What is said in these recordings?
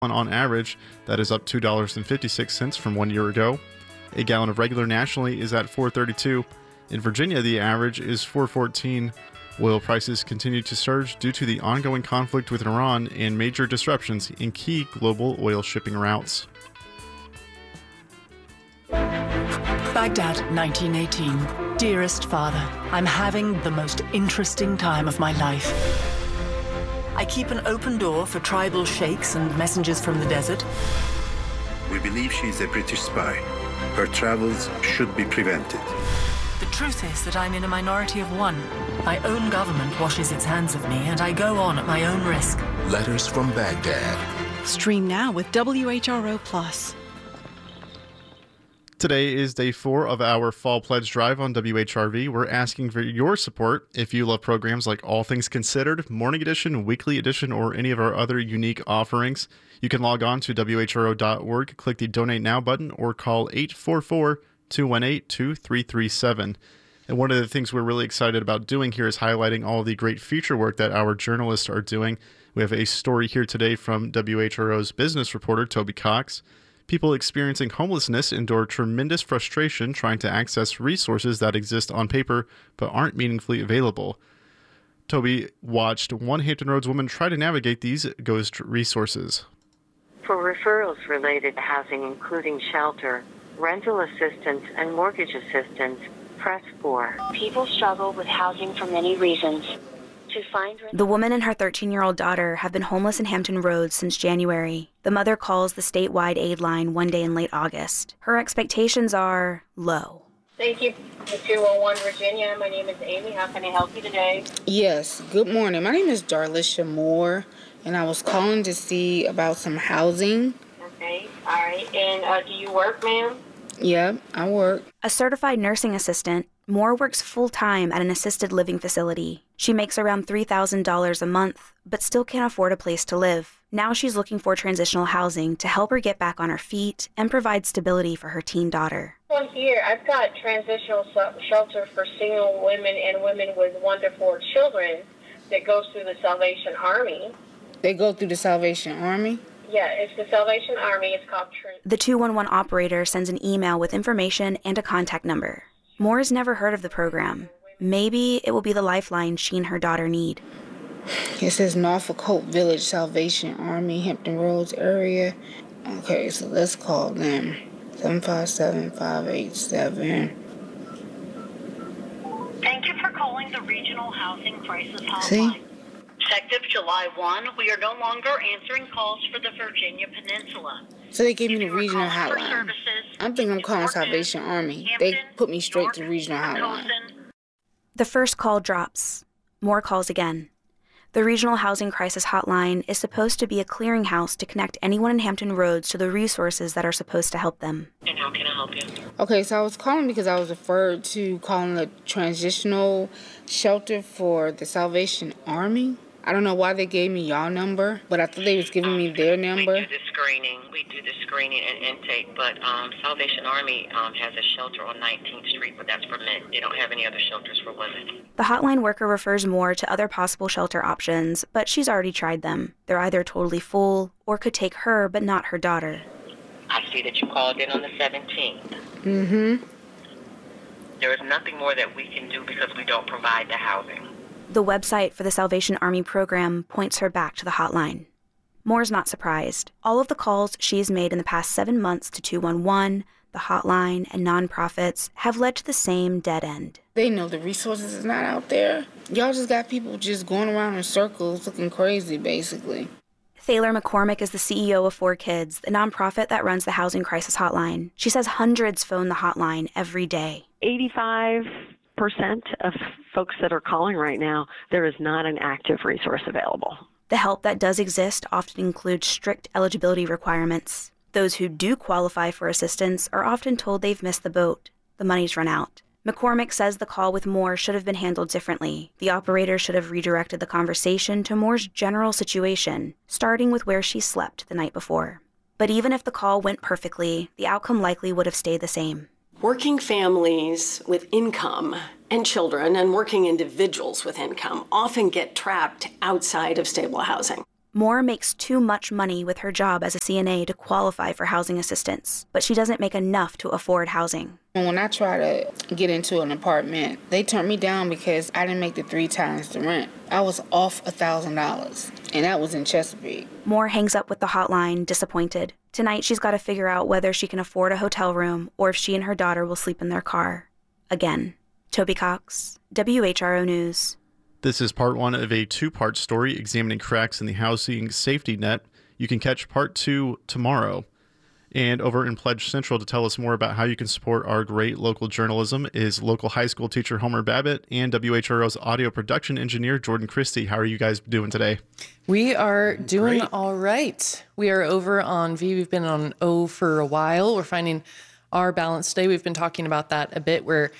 On average, that is up $2.56 from 1 year ago. A gallon of regular nationally is at $4.32. In Virginia, the average is $4.14. Oil prices continue to surge due to the ongoing conflict with Iran and major disruptions in key global oil shipping routes. Baghdad, 1918. Dearest Father, I'm having the most interesting time of my life. I keep an open door for tribal sheikhs and messengers from the desert. We believe she is a British spy. Her travels should be prevented. The truth is that I'm in a minority of one. My own government washes its hands of me, and I go on at my own risk. Letters from Baghdad. Stream now with WHRO Plus. Today is day 4 of our Fall Pledge Drive on WHRV. We're asking for your support. If you love programs like All Things Considered, Morning Edition, Weekly Edition, or any of our other unique offerings, you can log on to WHRO.org, click the Donate Now button, or call 844-218-2337. And one of the things we're really excited about doing here is highlighting all of the great feature work that our journalists are doing. We have a story here today from WHRO's business reporter, Toby Cox. People experiencing homelessness endure tremendous frustration trying to access resources that exist on paper but aren't meaningfully available. Toby watched one Hampton Roads woman try to navigate these ghost resources. For referrals related to housing, including shelter, rental assistance, and mortgage assistance, press 4. People struggle with housing for many reasons. The woman and her 13-year-old daughter have been homeless in Hampton Roads since January. The mother calls the statewide aid line one day in late August. Her expectations are low. Thank you for 201 Virginia. My name is Amy. How can I help you today? Yes, good morning. My name is Darlisha Moore, and I was calling to see about some housing. Okay, all right. And do you work, ma'am? Yeah, I work. A certified nursing assistant, Moore works full-time at an assisted living facility. She makes around $3,000 a month, but still can't afford a place to live. Now she's looking for transitional housing to help her get back on her feet and provide stability for her teen daughter. Well, here, I've got transitional shelter for single women and women with 1 to 4 children that goes through the Salvation Army. They go through the Salvation Army? Yeah, it's the Salvation Army. It's called The 211 operator sends an email with information and a contact number. Moore's never heard of the program. Maybe it will be the lifeline she and her daughter need. It says Norfolk Hope Village Salvation Army, Hampton Roads area. Okay, so let's call them. 757-587. Thank you for calling the Regional Housing Crisis Hotline. See? Effective July 1, we are no longer answering calls for the Virginia Peninsula. So they gave me the regional hotline. I'm thinking I'm calling Salvation Army. They put me straight to the regional hotline. The first call drops. Moore calls again. The Regional Housing Crisis Hotline is supposed to be a clearinghouse to connect anyone in Hampton Roads to the resources that are supposed to help them. And how can I help you? Okay, so I was calling because I was referred to calling a transitional shelter for the Salvation Army. I don't know why they gave me y'all number, but I thought they was giving me their number. We do the screening and intake, but Salvation Army has a shelter on 19th Street, but that's for men. They don't have any other shelters for women. The hotline worker refers Moore to other possible shelter options, but she's already tried them. They're either totally full or could take her but not her daughter. I see that you called in on the 17th. Mm-hmm. There is nothing more that we can do because we don't provide the housing. The website for the Salvation Army program points her back to the hotline. Moore's not surprised. All of the calls she's made in the past 7 months to 211, the hotline, and nonprofits have led to the same dead end. They know the resources is not out there. Y'all just got people just going around in circles looking crazy, basically. Thaler McCormick is the CEO of 4Kids, the nonprofit that runs the Housing Crisis Hotline. She says hundreds phone the hotline every day. 85% of folks that are calling right now, there is not an active resource available. The help that does exist often includes strict eligibility requirements. Those who do qualify for assistance are often told they've missed the boat. The money's run out. McCormick says the call with Moore should have been handled differently. The operator should have redirected the conversation to Moore's general situation, starting with where she slept the night before. But even if the call went perfectly, the outcome likely would have stayed the same. Working families with income and children and working individuals with income often get trapped outside of stable housing. Moore makes too much money with her job as a CNA to qualify for housing assistance, but she doesn't make enough to afford housing. When I try to get into an apartment, they turned me down because I didn't make the 3 times the rent. I was off $1,000, and that was in Chesapeake. Moore hangs up with the hotline, disappointed. Tonight, she's got to figure out whether she can afford a hotel room or if she and her daughter will sleep in their car. Again. Toby Cox, WHRO News. This is part 1 of a 2-part story examining cracks in the housing safety net. You can catch part 2 tomorrow. And over in Pledge Central to tell us more about how you can support our great local journalism is local high school teacher Homer Babbitt and WHRO's audio production engineer Jordan Christie. How are you guys doing today? We are doing all right. We are over on V. We've been on O for a while. We're finding our balance today. We've been talking about that a bit, where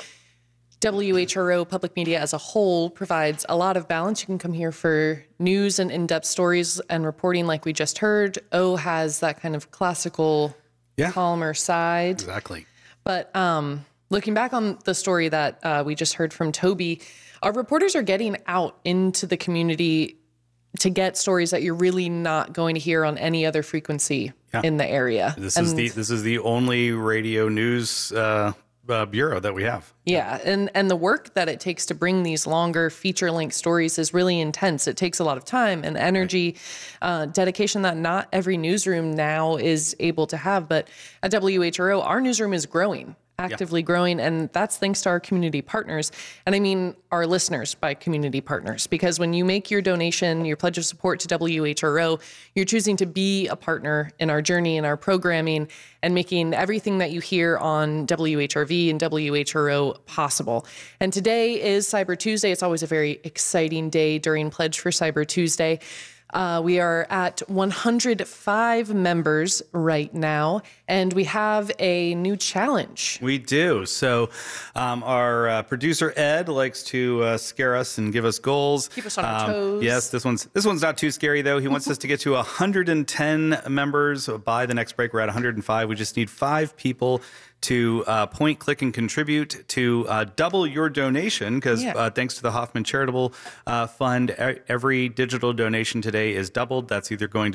WHRO Public Media as a whole provides a lot of balance. You can come here for news and in-depth stories and reporting like we just heard. O has that kind of classical, calmer side. Exactly. But looking back on the story that we just heard from Toby, our reporters are getting out into the community to get stories that you're really not going to hear on any other frequency in the area. This is the only radio news bureau that we have. Yeah, and the work that it takes to bring these longer feature-length stories is really intense. It takes a lot of time and energy, dedication that not every newsroom now is able to have. But at WHRO, our newsroom is growing, actively growing, and that's thanks to our community partners. And I mean our listeners by community partners, because when you make your donation, your pledge of support to WHRO, you're choosing to be a partner in our journey, in our programming, and making everything that you hear on WHRV and WHRO possible. And today is Cyber Tuesday. It's always a very exciting day during Pledge for Cyber Tuesday. We are at 105 members right now, and we have a new challenge. We do. So our producer, Ed, likes to scare us and give us goals. Keep us on our toes. Yes, this one's not too scary, though. He wants us to get to 110 members by the next break. We're at 105. We just need 5 people to point, click, and contribute to double your donation, because thanks to the Hoffman Charitable Fund, every digital donation today is doubled. That's either going to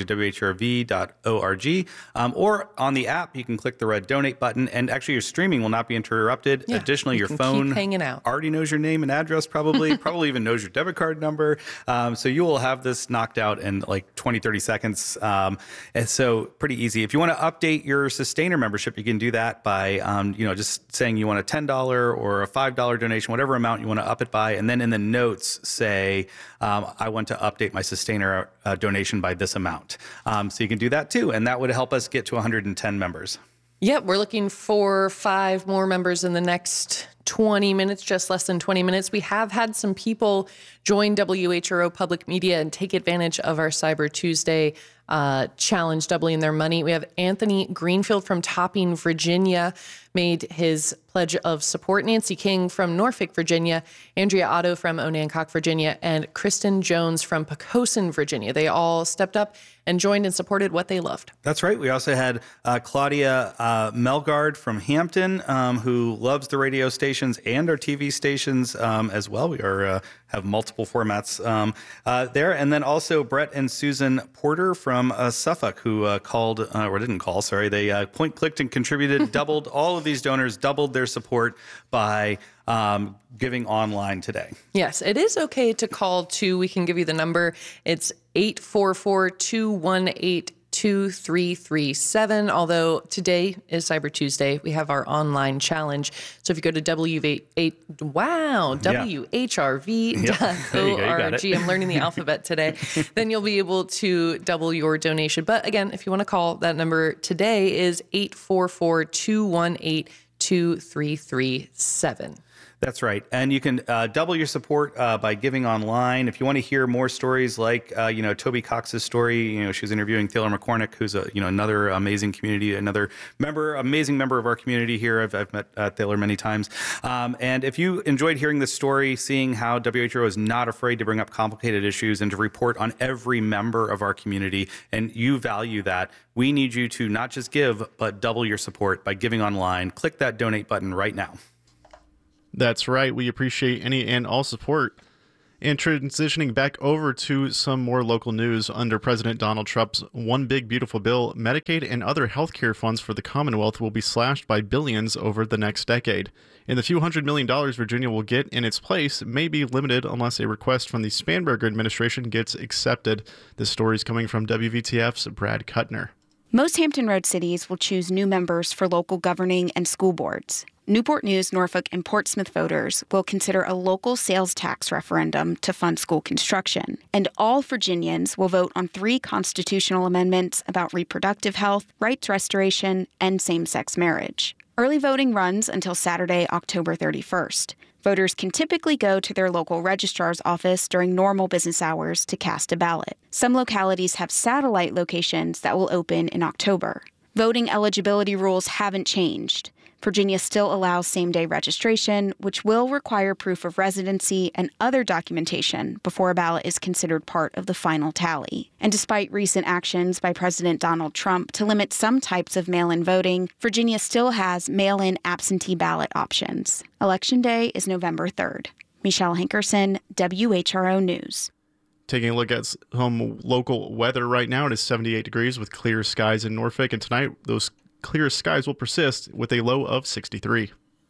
whrv.org or on the app. You can click the red donate button, and actually your streaming will not be interrupted. Yeah, additionally, your phone keep hanging out. Already knows your name and address, probably even knows your debit card number. So you will have this knocked out in like 20, 30 seconds. And so pretty easy. If you want to update your Sustainer membership, you can do that by just saying you want a $10 or a $5 donation, whatever amount you want to up it by. And then in the notes say, I want to update my Sustainer donation by this amount. So you can do that too. And that would help us get to 110 members. Yep, we're looking for 5 more members in the next 20 minutes, just less than 20 minutes. We have had some people join WHRO Public Media and take advantage of our Cyber Tuesday challenge, doubling their money. We have Anthony Greenfield from Topping, Virginia, made his pledge of support. Nancy King from Norfolk, Virginia, Andrea Otto from Onancock, Virginia, and Kristen Jones from Poquoson, Virginia. They all stepped up and joined and supported what they loved. That's right. We also had Claudia Melgard from Hampton, who loves the radio stations and our TV stations as well. We are have multiple formats there. And then also Brett and Susan Porter from Suffolk, who called, or didn't call, sorry. They point, clicked, and contributed, doubled. All of these donors doubled their support by giving online today. Yes, it is okay to call too. We can give you the number. It's 844-218-2337. Although today is Cyber Tuesday, we have our online challenge. So if you go to WHRV.org, I'm learning the alphabet today, then you'll be able to double your donation. But again, if you want to call, that number today is 844-218-2337. That's right. And you can double your support by giving online. If you want to hear more stories like, Toby Cox's story, she was interviewing Thaler McCormick, who's another amazing amazing member of our community here. I've met Thaler many times. And if you enjoyed hearing this story, seeing how WHRO is not afraid to bring up complicated issues and to report on every member of our community, and you value that, we need you to not just give, but double your support by giving online. Click that donate button right now. That's right. We appreciate any and all support. And transitioning back over to some more local news, under President Donald Trump's One Big Beautiful Bill, Medicaid and other healthcare funds for the Commonwealth will be slashed by billions over the next decade. And the few $100 million Virginia will get in its place may be limited unless a request from the Spanberger administration gets accepted. This story is coming from WVTF's Brad Kuttner. Most Hampton Road cities will choose new members for local governing and school boards. Newport News, Norfolk, and Portsmouth voters will consider a local sales tax referendum to fund school construction. And all Virginians will vote on 3 constitutional amendments about reproductive health, rights restoration, and same-sex marriage. Early voting runs until Saturday, October 31st. Voters can typically go to their local registrar's office during normal business hours to cast a ballot. Some localities have satellite locations that will open in October. Voting eligibility rules haven't changed. Virginia still allows same-day registration, which will require proof of residency and other documentation before a ballot is considered part of the final tally. And despite recent actions by President Donald Trump to limit some types of mail-in voting, Virginia still has mail-in absentee ballot options. Election Day is November 3rd. Michelle Hankerson, WHRO News. Taking a look at some local weather right now, it is 78 degrees with clear skies in Norfolk, and tonight those clear skies will persist with a low of 63.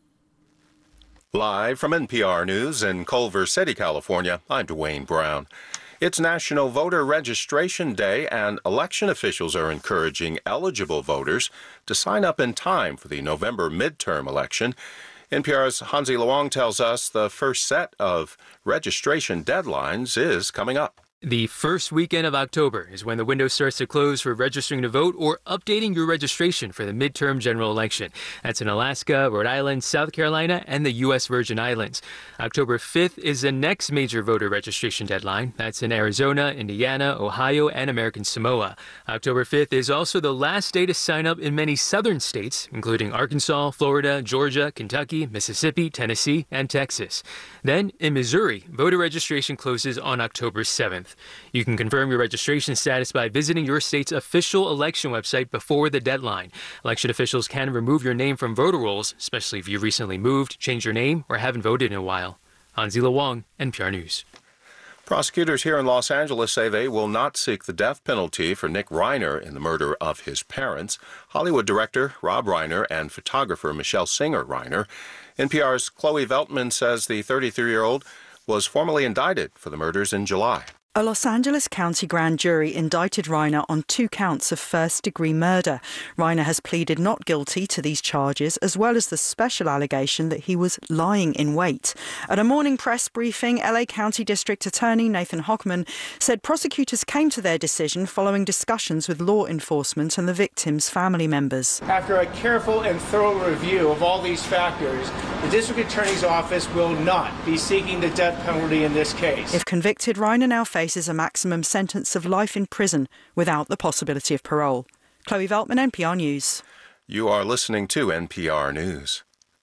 Live from NPR News in Culver City, California, I'm Dwayne Brown. It's National Voter Registration Day, and election officials are encouraging eligible voters to sign up in time for the November midterm election. NPR's Hansi Luong tells us the first set of registration deadlines is coming up. The first weekend of October is when the window starts to close for registering to vote or updating your registration for the midterm general election. That's in Alaska, Rhode Island, South Carolina, and the U.S. Virgin Islands. October 5th is the next major voter registration deadline. That's in Arizona, Indiana, Ohio, and American Samoa. October 5th is also the last day to sign up in many southern states, including Arkansas, Florida, Georgia, Kentucky, Mississippi, Tennessee, and Texas. Then, in Missouri, voter registration closes on October 7th. You can confirm your registration status by visiting your state's official election website before the deadline. Election officials can remove your name from voter rolls, especially if you recently moved, changed your name, or haven't voted in a while. Hansi Luong, NPR News. Prosecutors here in Los Angeles say they will not seek the death penalty for Nick Reiner in the murder of his parents, Hollywood director Rob Reiner and photographer Michelle Singer Reiner. NPR's Chloe Veltman says the 33-year-old was formally indicted for the murders in July. A Los Angeles County grand jury indicted Reiner on 2 counts of first-degree murder. Reiner has pleaded not guilty to these charges, as well as the special allegation that he was lying in wait. At a morning press briefing, LA County District Attorney Nathan Hochman said prosecutors came to their decision following discussions with law enforcement and the victims' family members. After a careful and thorough review of all these factors, the District Attorney's Office will not be seeking the death penalty in this case. If convicted, Reiner now faces a maximum sentence of life in prison without the possibility of parole. Chloe Veltman, NPR News. You are listening to NPR News.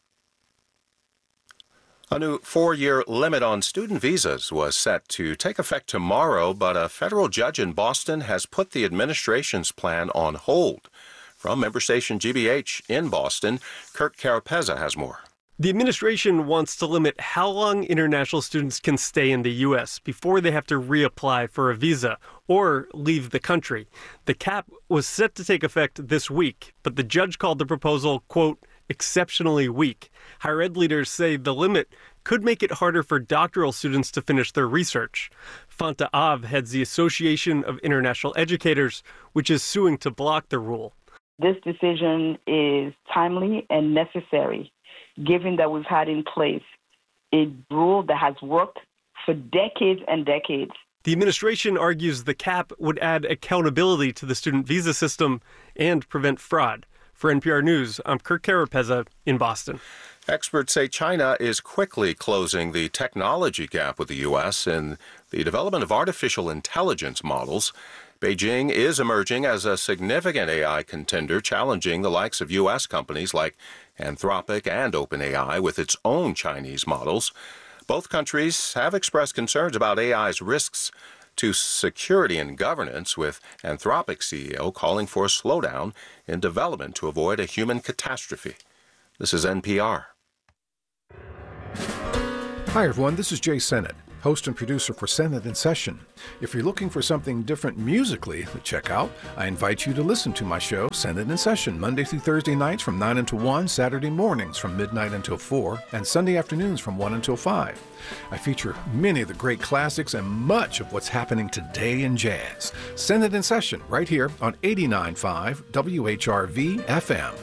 A new 4-year limit on student visas was set to take effect tomorrow, but a federal judge in Boston has put the administration's plan on hold. From member station GBH in Boston, Kirk Carapezza has more. The administration wants to limit how long international students can stay in the U.S. before they have to reapply for a visa or leave the country. The cap was set to take effect this week, but the judge called the proposal, quote, exceptionally weak. Higher ed leaders say the limit could make it harder for doctoral students to finish their research. Fanta Av heads the Association of International Educators, which is suing to block the rule. This decision is timely and necessary, given that we've had in place a rule that has worked for decades and decades. The administration argues the cap would add accountability to the student visa system and prevent fraud. For NPR News, I'm Kirk Carapezza in Boston. Experts say China is quickly closing the technology gap with the U.S. in the development of artificial intelligence models. Beijing is emerging as a significant AI contender, challenging the likes of U.S. companies like Anthropic and OpenAI with its own Chinese models. Both countries have expressed concerns about AI's risks to security and governance, with Anthropic CEO calling for a slowdown in development to avoid a human catastrophe. This is NPR. Hi, everyone. This is Jay Sennett. host and producer for Senate in Session. If you're looking for something different musically to check out, I invite you to listen to my show, Senate in Session, Monday through Thursday nights from 9 until 1, Saturday mornings from midnight until 4, and Sunday afternoons from 1 until 5. I feature many of the great classics and much of what's happening today in jazz. Senate in Session, right here on 89.5 WHRV FM.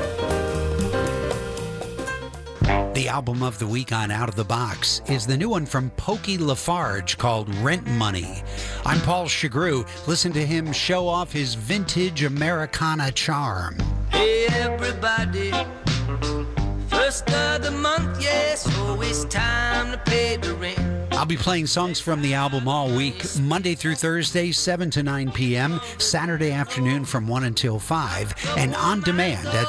The album of the week on Out of the Box is the new one from Pokey Lafarge called Rent Money. I'm Paul Chagru. Listen to him show off his vintage Americana charm. Hey everybody, first of the month, yes, so it's time to pay the rent. I'll be playing songs from the album all week, Monday through Thursday, 7 to 9 p.m., Saturday afternoon from 1 until 5, and on demand at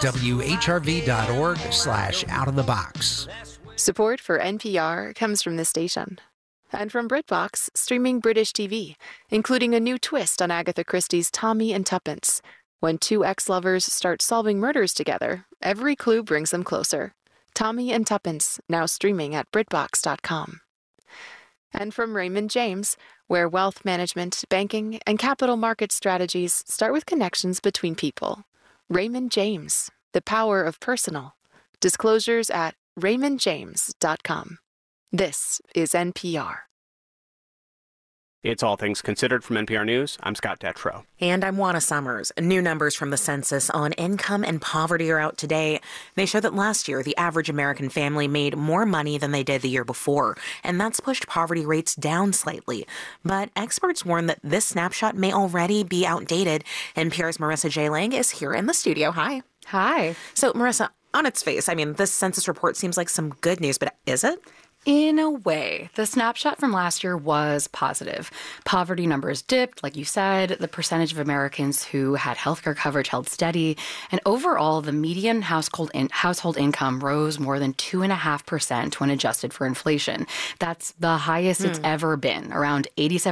whrv.org/outofthebox. Support for NPR comes from this station. And from BritBox, streaming British TV, including a new twist on Agatha Christie's Tommy and Tuppence. When two ex-lovers start solving murders together, every clue brings them closer. Tommy and Tuppence, now streaming at BritBox.com. And from Raymond James, where wealth management, banking, and capital market strategies start with connections between people. Raymond James, the power of personal. Disclosures at raymondjames.com. This is NPR. It's All Things Considered from NPR News. I'm Scott Detrow. And I'm Juana Summers. New numbers from the census on income and poverty are out today. They show that last year, the average American family made more money than they did the year before, and that's pushed poverty rates down slightly. But experts warn that this snapshot may already be outdated. NPR's Marissa J. Lang is here in the studio. Hi. Hi. So, Marissa, on its face, I mean, this census report seems like some good news, but is it? In a way, the snapshot from last year was positive. Poverty numbers dipped, like you said. The percentage of Americans who had healthcare coverage held steady. And overall, the median household income rose more than 2.5% when adjusted for inflation. That's the highest it's ever been, around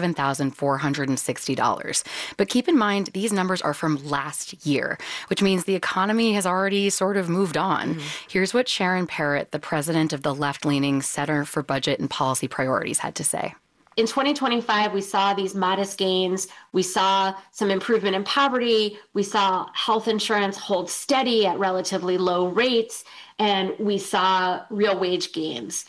$87,460. But keep in mind, these numbers are from last year, which means the economy has already sort of moved on. Here's what Sharon Parrott, the president of the left-leaning Center for Budget and Policy Priorities, had to say. In 2025, we saw these modest gains. We saw some improvement in poverty. We saw health insurance hold steady at relatively low rates, and we saw real wage gains.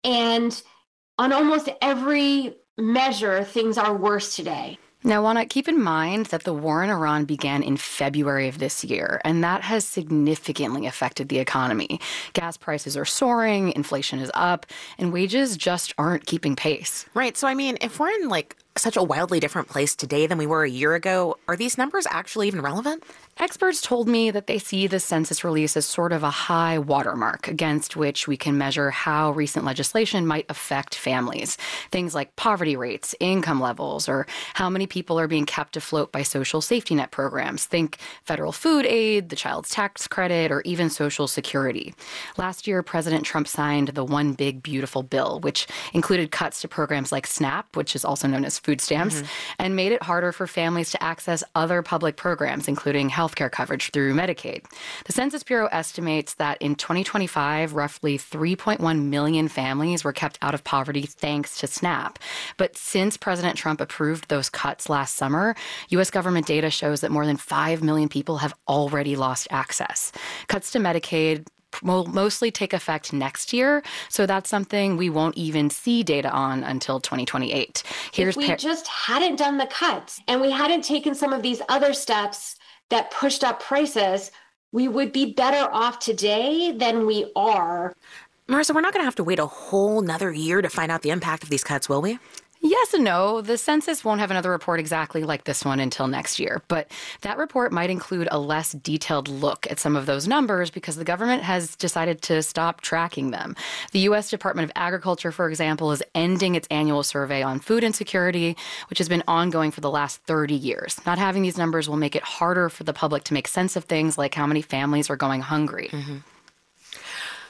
And on almost every measure, things are worse today. Now, Juana, keep in mind that the war in Iran began in February of this year, and that has significantly affected the economy. Gas prices are soaring, inflation is up, and wages just aren't keeping pace. Right. So, I mean, if we're in such a wildly different place today than we were a year ago, are these numbers actually even relevant? Experts told me that they see the census release as sort of a high watermark against which we can measure how recent legislation might affect families. Things like poverty rates, income levels, or how many people are being kept afloat by social safety net programs. Think federal food aid, the child's tax credit, or even Social Security. Last year, President Trump signed the One Big Beautiful Bill, which included cuts to programs like SNAP, which is also known as food stamps, and made it harder for families to access other public programs, including healthcare coverage through Medicaid. The Census Bureau estimates that in 2025, roughly 3.1 million families were kept out of poverty thanks to SNAP. But since President Trump approved those cuts last summer, U.S. government data shows that more than 5 million people have already lost access. Cuts to Medicaid will mostly take effect next year, so that's something we won't even see data on until 2028. If we just hadn't done the cuts and we hadn't taken some of these other steps that pushed up prices, we would be better off today than we are. Marissa, we're not going to have to wait a whole nother year to find out the impact of these cuts, will we? Yes and no. The census won't have another report exactly like this one until next year, but that report might include a less detailed look at some of those numbers because the government has decided to stop tracking them. The U.S. Department of Agriculture, for example, is ending its annual survey on food insecurity, which has been ongoing for the last 30 years. Not having these numbers will make it harder for the public to make sense of things like how many families are going hungry.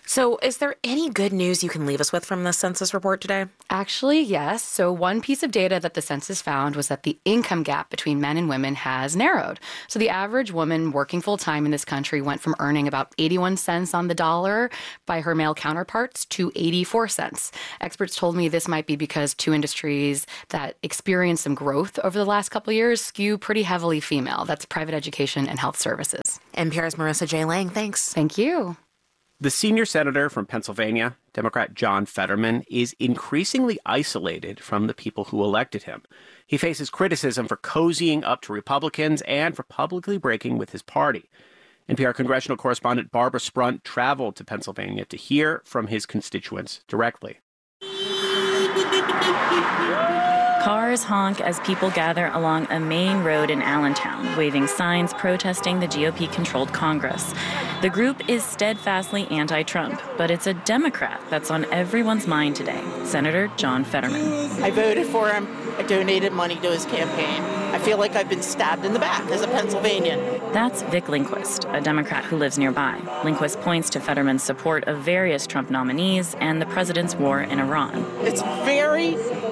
So is there any good news you can leave us with from this census report today? Actually, yes. So one piece of data that the census found was that the income gap between men and women has narrowed. So the average woman working full-time in this country went from earning about 81 cents on the dollar by her male counterparts to 84 cents. Experts told me this might be because two industries that experienced some growth over the last couple of years skew pretty heavily female. That's private education and health services. NPR's Marissa J. Lang, thanks. Thank you. The senior senator from Pennsylvania, Democrat John Fetterman, is increasingly isolated from the people who elected him. He faces criticism for cozying up to Republicans and for publicly breaking with his party. NPR congressional correspondent Barbara Sprunt traveled to Pennsylvania to hear from his constituents directly. Cars honk as people gather along a main road in Allentown, waving signs protesting the GOP-controlled Congress. The group is steadfastly anti-Trump, but it's a Democrat that's on everyone's mind today, Senator John Fetterman. I voted for him. I donated money to his campaign. I feel like I've been stabbed in the back as a Pennsylvanian. That's Vic Lindquist, a Democrat who lives nearby. Lindquist points to Fetterman's support of various Trump nominees and the president's war in Iran. It's very...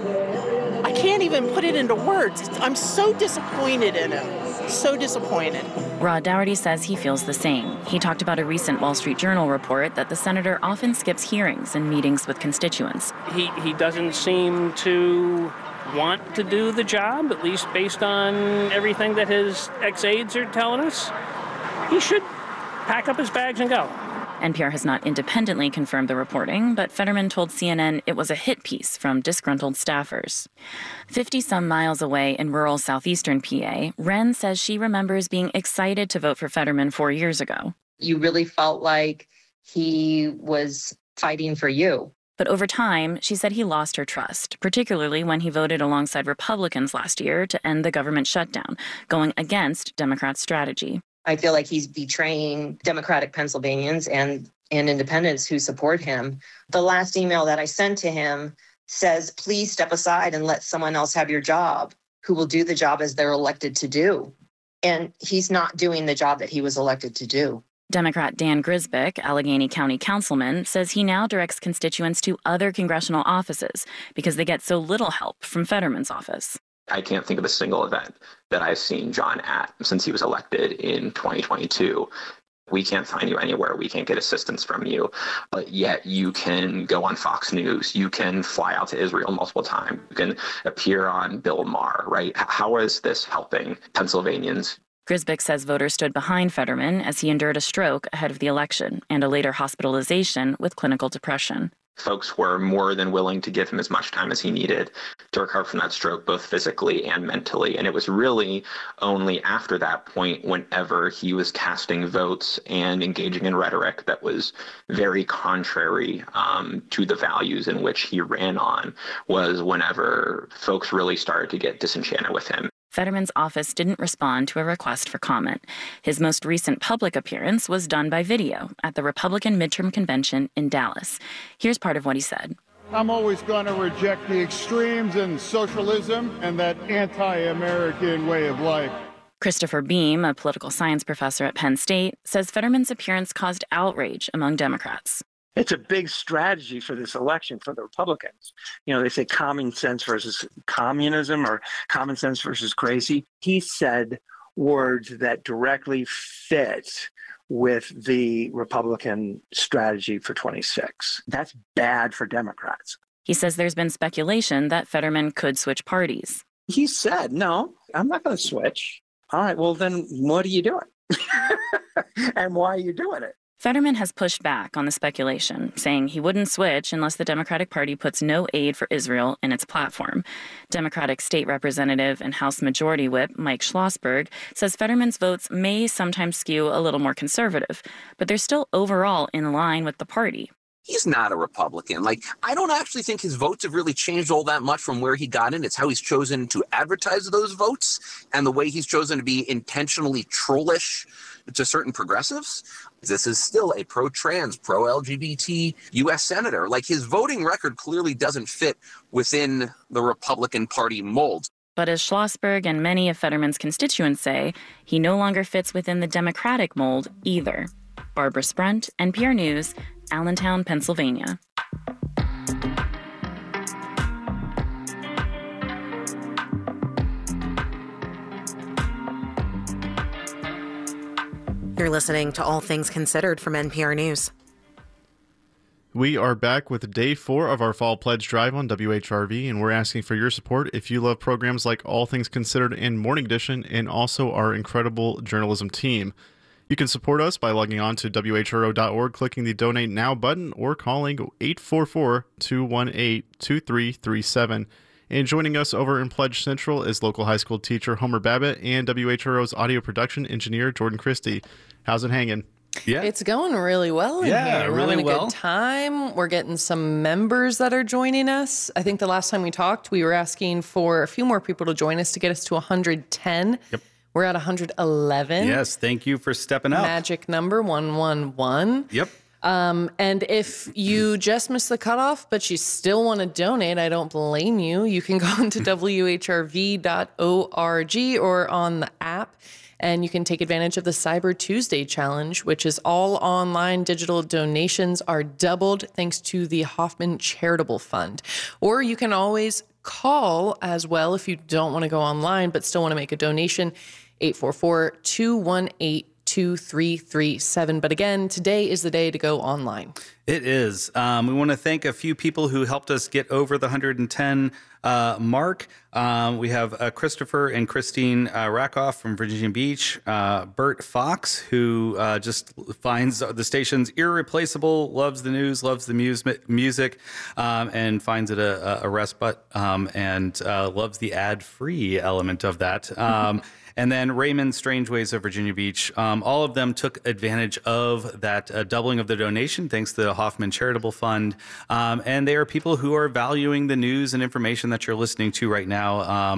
I can't even put it into words. I'm so disappointed in him. So disappointed. Rod Dougherty says he feels the same. He talked about a recent Wall Street Journal report that the senator often skips hearings and meetings with constituents. He doesn't seem to want to do the job, at least based on everything that his ex-aides are telling us. He should pack up his bags and go. NPR has not independently confirmed the reporting, but Fetterman told CNN it was a hit piece from disgruntled staffers. 50-some miles away in rural southeastern PA, Wren says she remembers being excited to vote for Fetterman 4 years ago. You really felt like he was fighting for you. But over time, she said he lost her trust, particularly when he voted alongside Republicans last year to end the government shutdown, going against Democrat strategy. I feel like he's betraying Democratic Pennsylvanians and independents who support him. The last email that I sent to him says, please step aside and let someone else have your job who will do the job as they're elected to do. And he's not doing the job that he was elected to do. Democrat Dan Grisbick, Allegheny County councilman, says he now directs constituents to other congressional offices because they get so little help from Fetterman's office. I can't think of a single event that I've seen John at since he was elected in 2022. We can't find you anywhere. We can't get assistance from you. But yet you can go on Fox News. You can fly out to Israel multiple times. You can appear on Bill Maher, right? How is this helping Pennsylvanians? Grisbick says voters stood behind Fetterman as he endured a stroke ahead of the election and a later hospitalization with clinical depression. Folks were more than willing to give him as much time as he needed to recover from that stroke, both physically and mentally. And it was really only after that point, whenever he was casting votes and engaging in rhetoric that was very contrary to the values in which he ran on, was whenever folks really started to get disenchanted with him. Fetterman's office didn't respond to a request for comment. His most recent public appearance was done by video at the Republican midterm convention in Dallas. Here's part of what he said. I'm always going to reject the extremes and socialism and that anti-American way of life. Christopher Beam, a political science professor at Penn State, says Fetterman's appearance caused outrage among Democrats. It's a big strategy for this election for the Republicans. You know, they say common sense versus communism or common sense versus crazy. He said words that directly fit with the Republican strategy for 26. That's bad for Democrats. He says there's been speculation that Fetterman could switch parties. He said, no, I'm not going to switch. All right, well, then what are you doing? And why are you doing it? Fetterman has pushed back on the speculation, saying he wouldn't switch unless the Democratic Party puts no aid for Israel in its platform. Democratic State Representative and House Majority Whip Mike Schlossberg says Fetterman's votes may sometimes skew a little more conservative, but they're still overall in line with the party. He's not a Republican. I don't actually think his votes have really changed all that much from where he got in. It's how he's chosen to advertise those votes and the way he's chosen to be intentionally trollish to certain progressives. This is still a pro-trans, pro-LGBT U.S. senator. His voting record clearly doesn't fit within the Republican Party mold. But as Schlossberg and many of Fetterman's constituents say, he no longer fits within the Democratic mold either. Barbara Sprunt, NPR News, Allentown, Pennsylvania. You're listening to All Things Considered from NPR News. We are back with day 4 of our Fall Pledge Drive on WHRV, and we're asking for your support if you love programs like All Things Considered and Morning Edition, and also our incredible journalism team. You can support us by logging on to WHRO.org, clicking the Donate Now button, or calling 844-218-2337. And joining us over in Pledge Central is local high school teacher Homer Babbitt and WHRO's audio production engineer Jordan Christie. How's it hanging? Yeah, it's going really well in here. We're having a good time. We're getting some members that are joining us. I think the last time we talked, we were asking for a few more people to join us to get us to 110. Yep. We're at 111. Yes, thank you for stepping up. Magic number 111. Yep. And if you just missed the cutoff, but you still want to donate, I don't blame you. You can go into WHRV.org or on the app, and you can take advantage of the Cyber Tuesday Challenge, which is all online. Digital donations are doubled thanks to the Hoffman Charitable Fund. Or you can always call as well if you don't want to go online but still want to make a donation, 844-218-2337. But again, today is the day to go online. It is. We want to thank a few people who helped us get over the 110 mark. We have Christopher and Christine Rakoff from Virginia Beach, Bert Fox, who just finds the station's irreplaceable, loves the news, loves the music, and finds it a respite, and loves the ad-free element of that. And then Raymond Strangeways of Virginia Beach. All of them took advantage of that doubling of the donation thanks to the Hoffman Charitable Fund. And they are people who are valuing the news and information that you're listening to right now.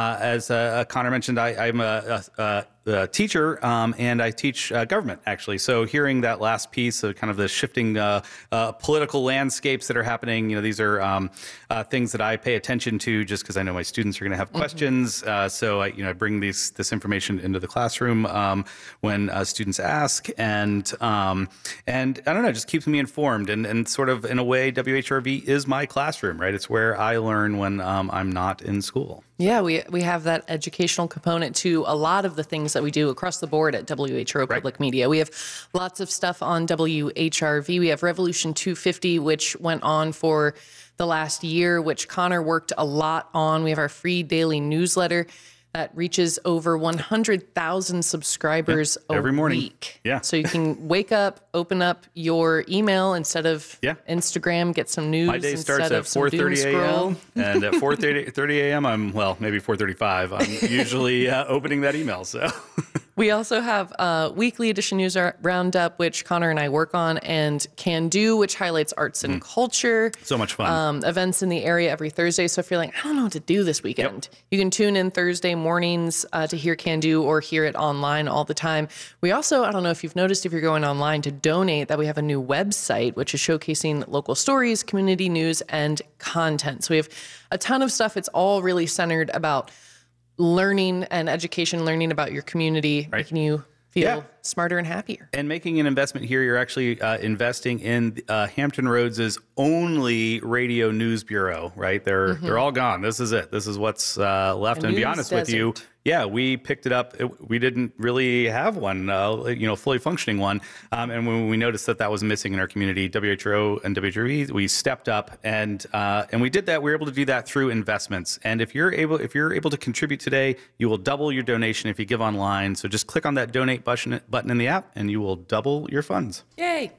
As Connor mentioned, I'm a teacher, and I teach government, actually. So hearing that last piece of kind of the shifting political landscapes that are happening, these are things that I pay attention to just because I know my students are going to have questions. So I bring this information into the classroom when students ask, and I don't know, just keeps me informed, and sort of in a way, WHRV is my classroom, right? It's where I learn when I'm not in school. Yeah, we have that educational component to a lot of the things that we do across the board at WHRO Public Media. We have lots of stuff on WHRV. We have Revolution 250, which went on for the last year, which Connor worked a lot on. We have our free daily newsletter that reaches over 100,000 subscribers every morning. Week. Yeah. So you can wake up, open up your email instead of Instagram, get some news. My day starts at 4:30 a.m. and at 4:30 a.m. maybe 4:35. I'm usually opening that email. So. We also have a weekly edition news roundup, which Connor and I work on, and Can Do, which highlights arts and culture. So much fun. Events in the area every Thursday. So if you're like, I don't know what to do this weekend, you can tune in Thursday mornings to hear Can Do or hear it online all the time. We also, I don't know if you've noticed, if you're going online to donate, that we have a new website, which is showcasing local stories, community news, and content. So we have a ton of stuff. It's all really centered about learning and education, learning about your community, making you feel smarter and happier. And making an investment here, you're actually investing in Hampton Roads' only radio news bureau, right? They're all gone. This is it. This is what's left. And to be honest with you, we picked it up. We didn't really have one, fully functioning one. And when we noticed that was missing in our community, WHRO and WHRV, we stepped up and we did that. We were able to do that through investments. And if you're able to contribute today, you will double your donation if you give online. So just click on that donate button in the app, and you will double your funds. Yay!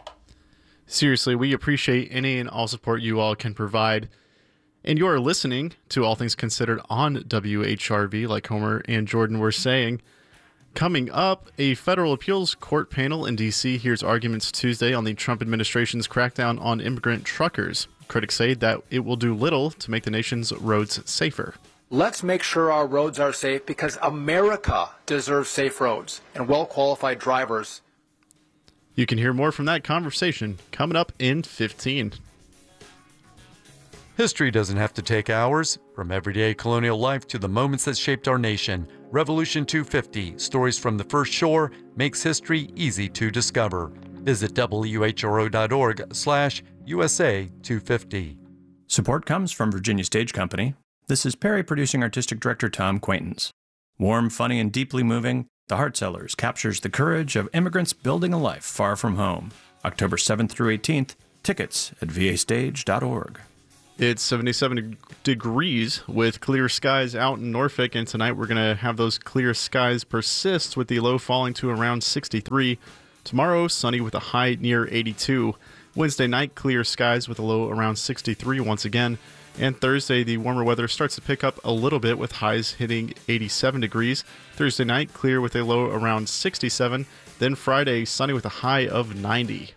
Seriously, we appreciate any and all support you all can provide. And you are listening to All Things Considered on WHRV, like Homer and Jordan were saying. Coming up, a federal appeals court panel in D.C. hears arguments Tuesday on the Trump administration's crackdown on immigrant truckers. Critics say that it will do little to make the nation's roads safer. Let's make sure our roads are safe, because America deserves safe roads and well-qualified drivers. You can hear more from that conversation coming up in 15. History doesn't have to take hours. From everyday colonial life to the moments that shaped our nation, Revolution 250, Stories from the First Shore, makes history easy to discover. Visit whro.org/USA250. Support comes from Virginia Stage Company. This is Perry producing artistic director Tom Quaintance. Warm, funny, and deeply moving, The Heart Sellers captures the courage of immigrants building a life far from home. October 7th through 18th. Tickets at vastage.org. It's 77 degrees with clear skies out in Norfolk, and tonight we're going to have those clear skies persist with the low falling to around 63. Tomorrow, sunny with a high near 82. Wednesday night, clear skies with a low around 63 once again. And Thursday, the warmer weather starts to pick up a little bit with highs hitting 87 degrees. Thursday night, clear with a low around 67. Then Friday, sunny with a high of 90.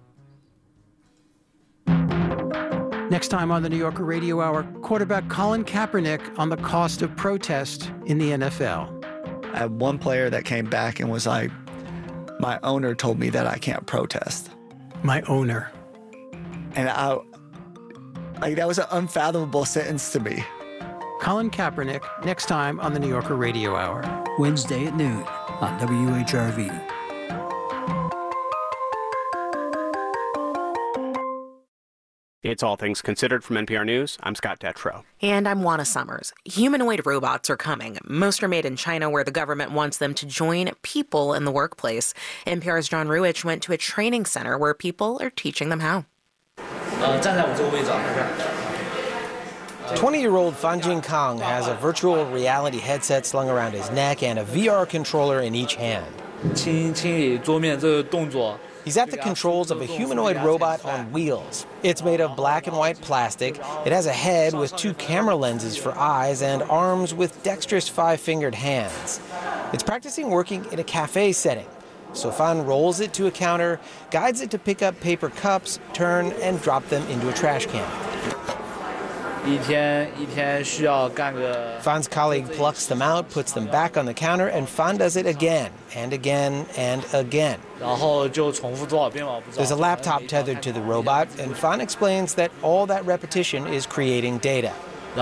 Next time on the New Yorker Radio Hour, quarterback Colin Kaepernick on the cost of protest in the NFL. I had one player that came back and was like, my owner told me that I can't protest. My owner. And that was an unfathomable sentence to me. Colin Kaepernick, next time on the New Yorker Radio Hour. Wednesday at noon on WHRV. It's All Things Considered from NPR News. I'm Scott Detrow. And I'm Juana Summers. Humanoid robots are coming. Most are made in China, where the government wants them to join people in the workplace. NPR's John Ruich went to a training center where people are teaching them how. 20-year-old Fan Jing Kang has a virtual reality headset slung around his neck and a VR controller in each hand. He's at the controls of a humanoid robot on wheels. It's made of black and white plastic. It has a head with 2 camera lenses for eyes and arms with dexterous 5-fingered hands. It's practicing working in a cafe setting. So Fan rolls it to a counter, guides it to pick up paper cups, turn, and drop them into a trash can. Fan's colleague plucks them out, puts them back on the counter, and Fan does it again and again and again. There's a laptop tethered to the robot, and Fan explains that all that repetition is creating data.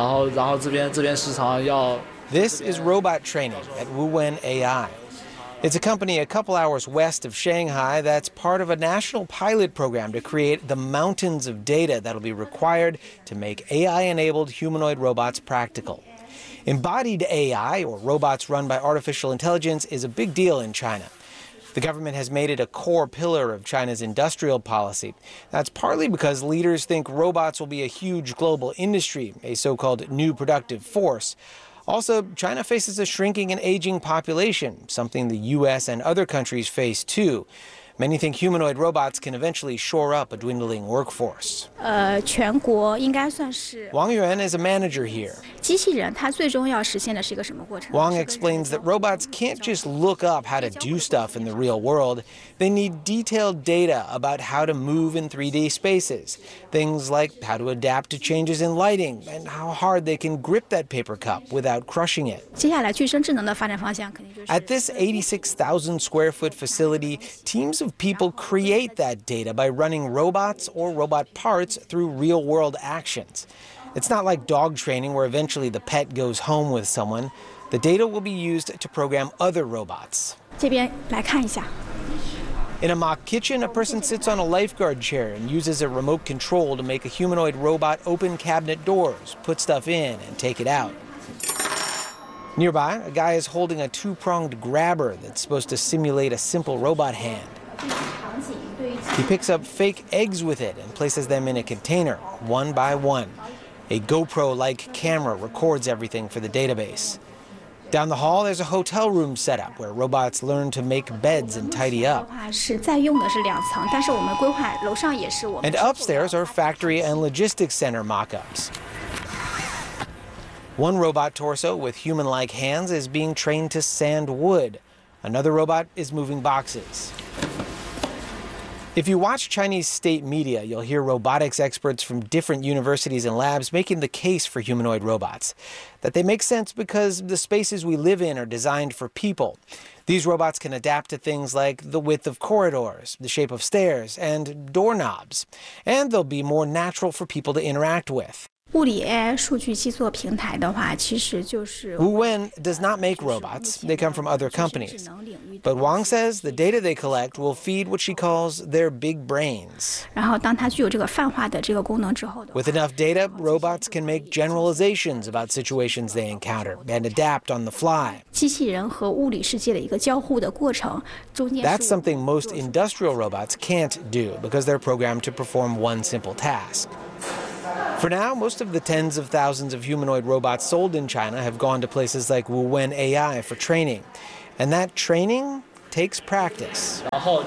This is robot training at Wuwen AI. It's a company a couple hours west of Shanghai that's part of a national pilot program to create the mountains of data that'll be required to make AI-enabled humanoid robots practical. Embodied AI, or robots run by artificial intelligence, is a big deal in China. The government has made it a core pillar of China's industrial policy. That's partly because leaders think robots will be a huge global industry, a so-called new productive force. Also, China faces a shrinking and aging population, something the U.S. and other countries face too. Many think humanoid robots can eventually shore up a dwindling workforce. Wang Yuan is a manager here. Wang explains that robots can't just look up how to do stuff in the real world. They need detailed data about how to move in 3D spaces. Things like how to adapt to changes in lighting and how hard they can grip that paper cup without crushing it. At this 86,000 square foot facility, teams of people create that data by running robots or robot parts through real-world actions. It's not like dog training where eventually the pet goes home with someone. The data will be used to program other robots. In a mock kitchen, a person sits on a lifeguard chair and uses a remote control to make a humanoid robot open cabinet doors, put stuff in, and take it out. Nearby, a guy is holding a 2-pronged grabber that's supposed to simulate a simple robot hand. He picks up fake eggs with it and places them in a container, one by one. A GoPro-like camera records everything for the database. Down the hall, there's a hotel room setup where robots learn to make beds and tidy up. And upstairs are factory and logistics center mock-ups. One robot torso with human-like hands is being trained to sand wood. Another robot is moving boxes. If you watch Chinese state media, you'll hear robotics experts from different universities and labs making the case for humanoid robots. That they make sense because the spaces we live in are designed for people. These robots can adapt to things like the width of corridors, the shape of stairs, and doorknobs. And they'll be more natural for people to interact with. 物理 AI 数据基座平台的话，其实就是 Wuwen does not make robots. They come from other companies. But Wang says the data they collect will feed what she calls their big brains. 然后当它具有这个泛化的这个功能之后的 With enough data, robots can make generalizations about situations they encounter and adapt on the fly. 机器人和物理世界的一个交互的过程中间 That's something most industrial robots can't do because they're programmed to perform one simple task. For now, most of the tens of thousands of humanoid robots sold in China have gone to places like Wuwen AI for training. And that training takes practice.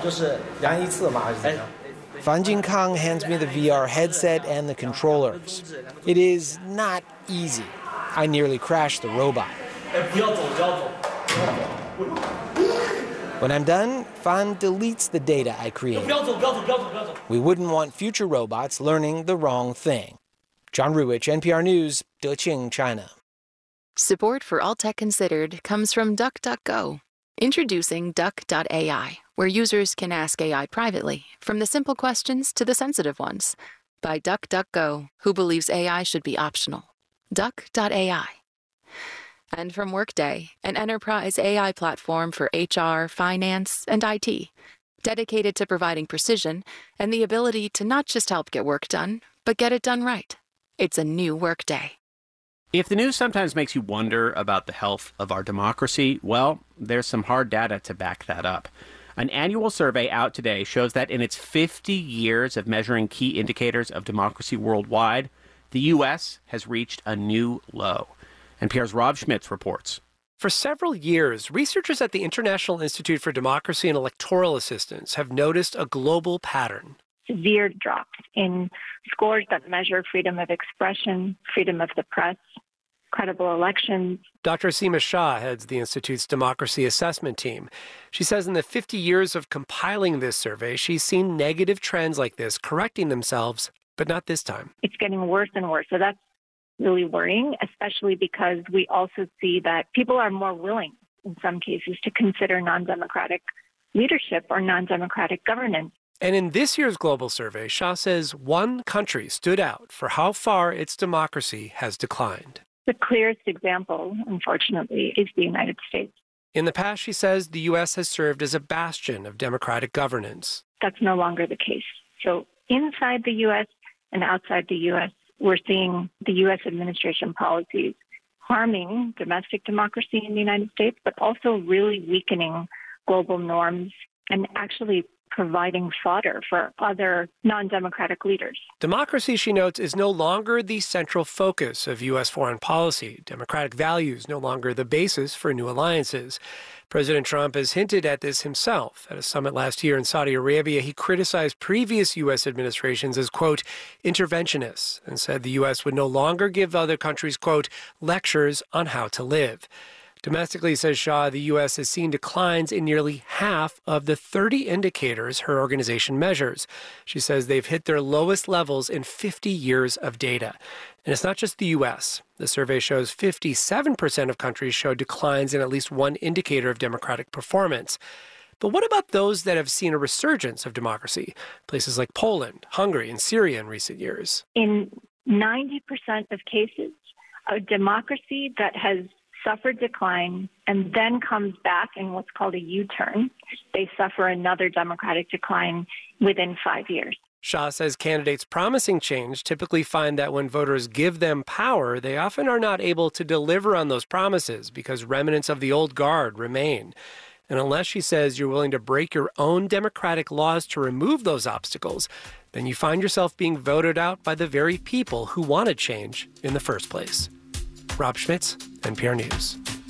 Fan Jingkang hands me the VR headset and the controllers. It is not easy. I nearly crashed the robot. When I'm done, Fan deletes the data I created. We wouldn't want future robots learning the wrong thing. John Ruwich, NPR News, Deqing, China. Support for All Tech Considered comes from DuckDuckGo. Introducing Duck.ai, where users can ask AI privately, from the simple questions to the sensitive ones. By DuckDuckGo, who believes AI should be optional. Duck.ai. And from Workday, an enterprise AI platform for HR, finance, and IT, dedicated to providing precision and the ability to not just help get work done, but get it done right. It's a new Workday. If the news sometimes makes you wonder about the health of our democracy, well, there's some hard data to back that up. An annual survey out today shows that in its 50 years of measuring key indicators of democracy worldwide, the U.S. has reached a new low. NPR's Rob Schmitz reports. For several years, researchers at the International Institute for Democracy and Electoral Assistance have noticed a global pattern. Severe drops in scores that measure freedom of expression, freedom of the press, credible elections. Dr. Seema Shah heads the Institute's democracy assessment team. She says in the 50 years of compiling this survey, she's seen negative trends like this correcting themselves, but not this time. It's getting worse and worse. So that's really worrying, especially because we also see that people are more willing, in some cases, to consider non-democratic leadership or non-democratic governance. And in this year's global survey, Shah says one country stood out for how far its democracy has declined. The clearest example, unfortunately, is the United States. In the past, she says, the U.S. has served as a bastion of democratic governance. That's no longer the case. So inside the U.S. and outside the U.S., we're seeing the U.S. administration policies harming domestic democracy in the United States, but also really weakening global norms and actually providing fodder for other non-democratic leaders. Democracy, she notes, is no longer the central focus of U.S. foreign policy. Democratic values no longer the basis for new alliances. President Trump has hinted at this himself. At a summit last year in Saudi Arabia, he criticized previous U.S. administrations as, quote, interventionists, and said the U.S. would no longer give other countries, quote, lectures on how to live. Domestically, says Shah, the U.S. has seen declines in nearly half of the 30 indicators her organization measures. She says they've hit their lowest levels in 50 years of data. And it's not just the U.S. The survey shows 57% of countries show declines in at least one indicator of democratic performance. But what about those that have seen a resurgence of democracy? Places like Poland, Hungary, and Syria in recent years. In 90% of cases, a democracy that has suffered decline and then comes back in what's called a U-turn, they suffer another democratic decline within 5 years. Shah says candidates promising change typically find that when voters give them power, they often are not able to deliver on those promises because remnants of the old guard remain. And unless, she says, you're willing to break your own democratic laws to remove those obstacles, then you find yourself being voted out by the very people who wanted change in the first place. Rob Schmitz, NPR News.